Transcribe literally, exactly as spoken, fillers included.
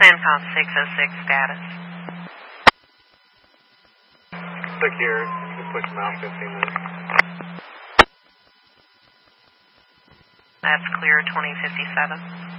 CENTCOM six oh six status. Click here. You can push them out fifteen minutes. That's clear twenty fifty-seven.